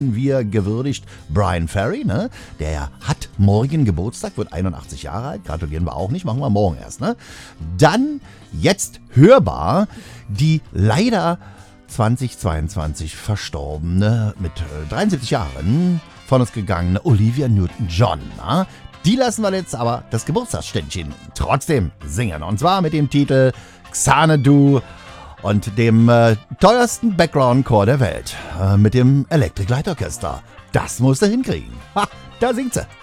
wir gewürdigt Bryan Ferry, ne? Der hat morgen Geburtstag, wird 81 Jahre alt, gratulieren wir auch nicht, machen wir morgen erst, ne? Dann, jetzt hörbar, die leider 2022 verstorbene, mit 73 Jahren von uns gegangene Olivia Newton-John, ne? Die lassen wir jetzt aber das Geburtstagsständchen trotzdem singen, und zwar mit dem Titel Xanadu und dem teuersten Background-Chor der Welt, mit dem Electric Light Orchestra. Das musst du hinkriegen. Ha, da singt sie.